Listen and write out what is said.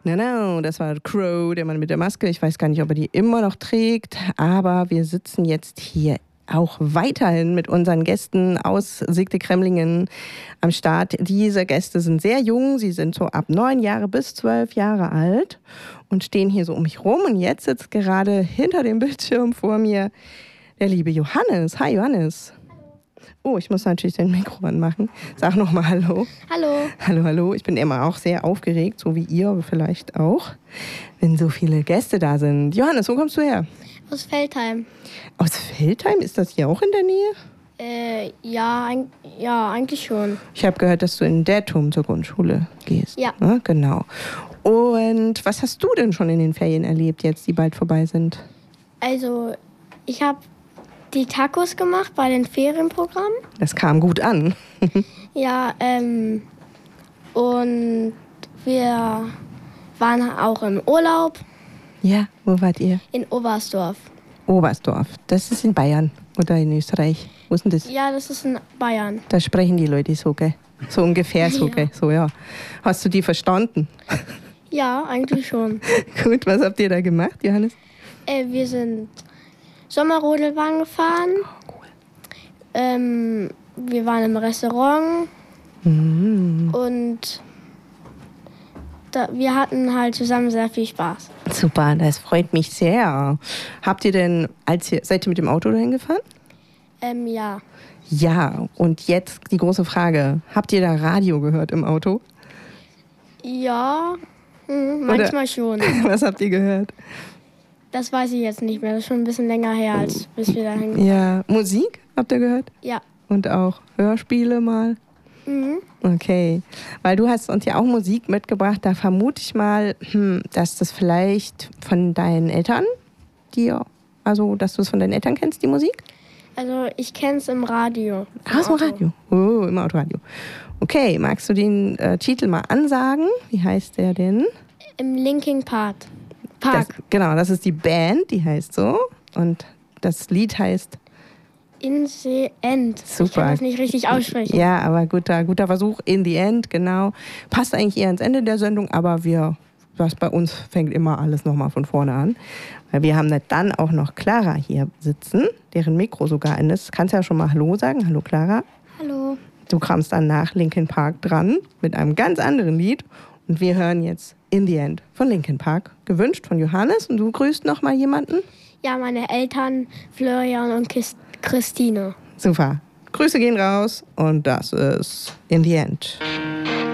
Genau, das war Crow, der Mann mit der Maske. Ich weiß gar nicht, ob er die immer noch trägt, aber wir sitzen jetzt hier auch weiterhin mit unseren Gästen aus Sigde-Kremlingen am Start. Diese Gäste sind sehr jung, sie sind so ab 9 Jahre bis 12 Jahre alt und stehen hier so um mich rum. Und jetzt sitzt gerade hinter dem Bildschirm vor mir der liebe Johannes. Hi Johannes. Oh, ich muss natürlich den Mikro anmachen. Sag nochmal Hallo. Hallo. Hallo, hallo. Ich bin immer auch sehr aufgeregt, so wie ihr vielleicht auch, wenn so viele Gäste da sind. Johannes, wo kommst du her? Aus Veltheim. Aus Veltheim? Ist das hier auch in der Nähe? Ja, eigentlich schon. Ich habe gehört, dass du in Dettum zur Grundschule gehst. Ja. Genau. Und was hast du denn schon in den Ferien erlebt, jetzt die bald vorbei sind? Also, ich habe die Tacos gemacht bei den Ferienprogrammen. Das kam gut an. Ja, und wir waren auch im Urlaub Ja, wo wart ihr? in Oberstdorf. Oberstdorf. Das ist in Bayern oder in Österreich. Wo ist denn das? Ja, das ist in Bayern. Da sprechen die Leute so, gell? So ungefähr so, Ja. gell? So, ja. Hast du die verstanden? Ja, eigentlich schon. Gut, was habt ihr da gemacht, Johannes? Wir sind Sommerrodelbahn gefahren. Cool. Wir waren im Restaurant und wir hatten halt zusammen sehr viel Spaß. Super, das freut mich sehr. Habt ihr denn, seid ihr mit dem Auto dahin gefahren? Ja. Ja, und jetzt die große Frage. Habt ihr da Radio gehört im Auto? Ja, manchmal schon. Was habt ihr gehört? Das weiß ich jetzt nicht mehr. Das ist schon ein bisschen länger her, als bis wir dahin kamen. Ja, Musik habt ihr gehört? Ja. Und auch Hörspiele mal? Mhm. Okay, weil du hast uns ja auch Musik mitgebracht. Da vermute ich mal, dass das vielleicht von deinen Eltern, dass du es von deinen Eltern kennst, die Musik? Also ich kenne es im Radio. Aus dem Radio? Oh, im Autoradio. Okay, magst du den Titel mal ansagen? Wie heißt der denn? Im Linkin Park. Das ist die Band, die heißt so. Und das Lied heißt In the End. Super. Ich kann das nicht richtig aussprechen. Ja, aber guter Versuch. In the End, genau. Passt eigentlich eher ans Ende der Sendung, aber bei uns fängt immer alles nochmal von vorne an. Weil wir haben dann auch noch Clara hier sitzen, deren Mikro sogar an ist. Kannst ja schon mal Hallo sagen. Hallo Clara. Hallo. Du kamst dann nach Linkin Park dran mit einem ganz anderen Lied. Und wir hören jetzt In the End von Linkin Park. Gewünscht von Johannes. Und du grüßt nochmal jemanden? Ja, meine Eltern, Florian und Christine. Super. Grüße gehen raus und das ist In the End.